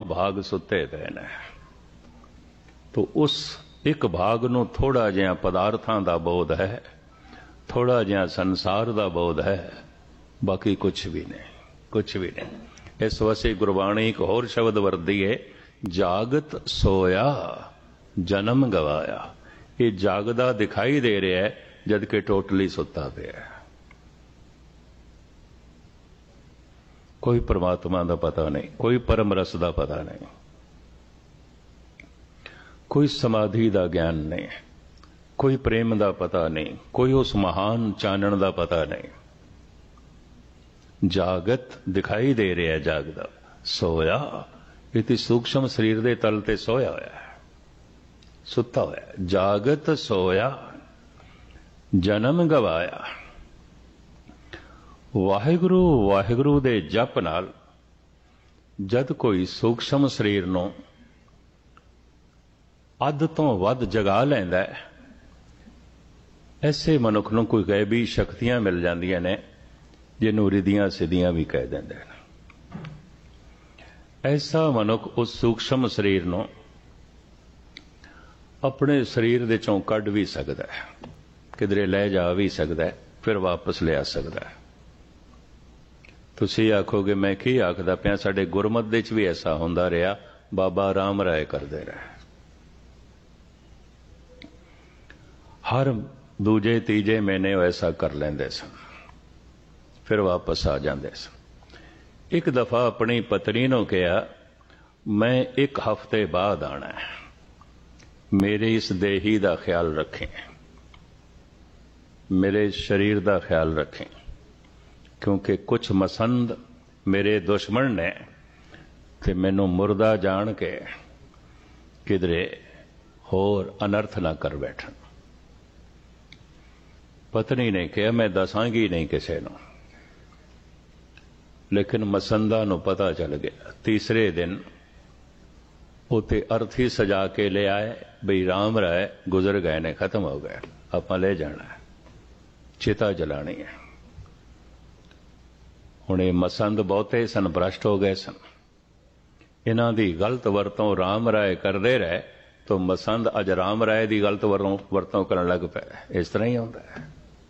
भाग सुते पए ने। तो उस एक भाग नूं थोड़ा जिहा पदार्थां दा बोध है, थोड़ा जिहा संसार दा बोध है, बाकी कुछ भी नहीं, कुछ भी नहीं। इस वास्ते गुरबाणी एक होर शब्द वरती है, जागत सोया जन्म गवाया। ये जागदा दिखाई दे रहा है जबकि टोटली सुता पिया है। कोई परमात्मा का पता नहीं, कोई परम रस का पता नहीं, कोई समाधि का ज्ञान नहीं, कोई प्रेम का पता नहीं, कोई उस महान चानण का पता नहीं। जागत दिखाई दे रहा है, जागदा सोया इति सूक्ष्म शरीर के तल ते सोया होया है, सुता होया। जागत सोया जन्म गवाया। वाहिगुरु वाहिगुरु दे जप नाल जद कोई सूक्ष्म शरीर नूं अध तो वध जगा लैंदा है, ऐसे मनुख नूं कोई गैबी शक्तियां मिल जांदियां ने जिन्हों रिधियां सिद्धियां भी कह देंदे ने। ऐसा मनुख उस सूक्ष्म शरीर नूं अपने शरीर दे चों कढ भी सकदा है, किधरे लै जा भी सकदा है, फिर वापस लिया सकदा है। तुसीं आखोगे मैं की आखदा पिया, साडे गुरमत दे च भी ऐसा हुंदा रहा, बाबा राम राय करदे रहे। हर दूजे तीजे महीने ऐसा कर लेंदे सन, फिर वापस आ जाते सन। एक दफा अपनी पत्नी नूं कहा, मैं एक हफ्ते बाद आना है, मेरे इस देही का ख्याल रखें, मेरे शरीर का ख्याल रखें, क्योंकि कुछ मसंद मेरे दुश्मन ने ते मैनू मुर्दा जान के किधरे होर अनर्थ ना कर बैठन। पत्नी ने कहा, मैं दसांगी नहीं किसी नूं, लेकिन मसंदा नूं पता चल गया। तीसरे दिन उते अर्थी सजा के ले आए, बई राम राय गुजर गए ने, खत्म हो गए, आप ले जाना है, चिता जलानी है। हुण ये मसंद बहुते सन, भ्रष्ट हो गए सन, इन्हां दी गलत वरतों राम राय करते रहे तो मसंद अज राम राय की गलत वरतों करन लग पे। इस तरह ही होंदा है।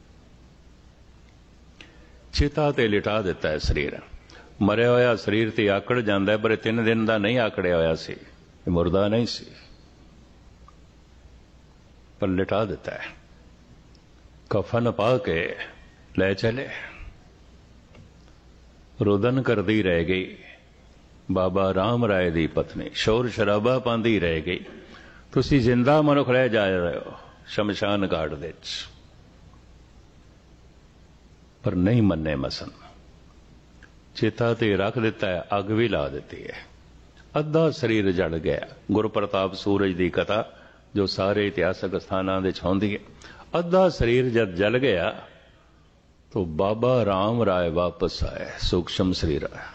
चिता ते लिटा दिता है शरीर, मरिया होया शरीर ते आकड़ जांदा है, पर 3 दिन का नहीं आकड़िया होया सी, मुर्दा नहीं सी, पर लिटा दिता है। कफन पा के ले चले, रुदन करती रह गई बाबा राम राय दी पत्नी, शोर शराबा पांदी रह गई। तुसी जिंदा मनुख रह जा रहे हो शमशान घाट दे विच, पर नहीं मन्ने मसन। चिता ते रख दिता है, अग भी ला दी है, अद्धा शरीर जल गया। गुरु प्रताप सूरज की कथा जो सारे इतिहासक स्थानां दे होंदी है, अद्धा शरीर जब जल गया तो बाबा राम राय वापस आए, सूक्ष्म शरीर आया।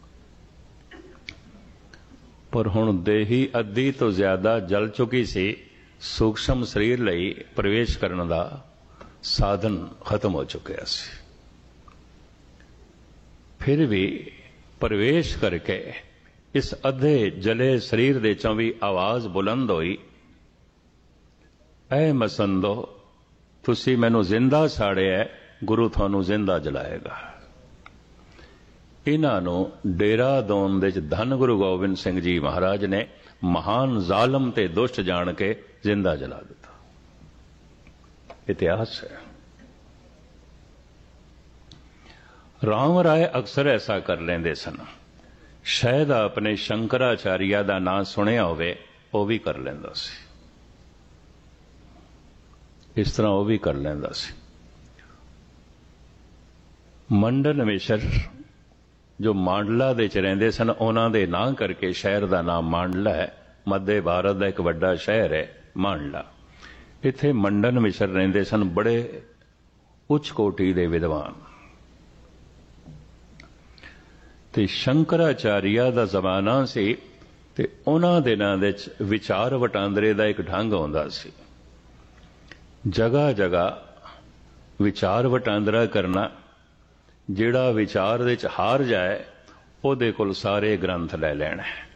पर हुण देही अद्धी तो ज्यादा जल चुकी सी, सूक्ष्म शरीर लई प्रवेश करने का साधन खत्म हो चुका सी। फिर भी प्रवेश करके इस अद्धे जले शरीर दे चों भी आवाज बुलंद हुई, ऐ मसंदो तुसी मैनू जिंदा साड़िया है, गुरु थानू जिंदा जलाएगा। इन्हों डेरा दोन दे धन गुरु गोबिंद सिंह जी महाराज ने महान जालम ते दुष्ट जान के जिंदा जला दिता। इतिहास है। राम राय अक्सर ऐसा कर लेंदे सन, शायद अपने शंकराचार्य का नाम सुनिया होवे, वो भी कर लेंदा सी, इस तरह वो भी कर लेंदा सी। मंडन मिश्र जो मांडला दे च रहिंदे सन, उन्हां दे नां करके शहर का नाम मांडला है। मध्य भारत का एक वड्डा शहर है मांडला। इत्थे मंडन मिश्र रहिंदे सन, बड़े उच्च कोटि दे विद्वान। ते शंकराचार्य दा जमाना सी, ते उन्हां दिनां दे विचार वटांदरे दा एक ढंग हुंदा सी। जगह जगह विचार वटांदरा करना, जिहड़ा विचार दे च हार जाए उहदे कोल सारे ग्रंथ लै लैण है।